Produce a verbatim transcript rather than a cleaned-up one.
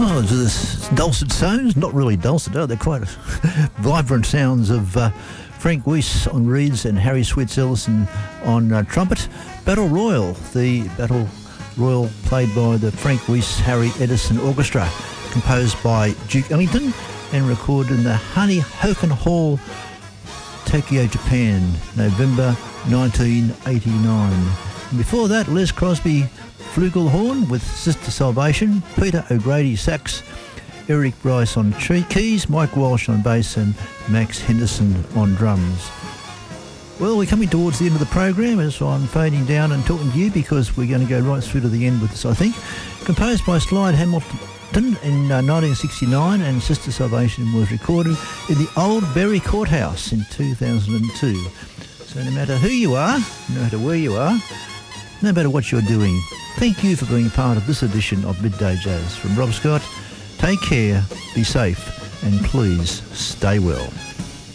Oh, this dulcet tones, not really dulcet, are they? Quite vibrant sounds of uh, Frank Weiss on reeds and Harry Sweets Ellison on uh, trumpet. Battle Royal, the Battle Royal played by the Frank Weiss Harry Edison Orchestra, composed by Duke Ellington and recorded in the Honey Hoken Hall, Tokyo, Japan, November nineteen eighty-nine. And before that, Les Crosby flugelhorn with Sister Salvation, Peter O'Grady sax, Eric Bryce on keys, Mike Walsh on bass and Max Henderson on drums. Well, we're coming towards the end of the program, so I'm fading down and talking to you because we're going to go right through to the end with this, I think. Composed by Slide Hamilton in uh, nineteen sixty-nine, and Sister Salvation was recorded in the Old Berry Courthouse in two thousand two. So no matter who you are, no matter where you are, no matter what you're doing, thank you for being part of this edition of Midday Jazz. From Rob Scott, take care, be safe, and please stay well.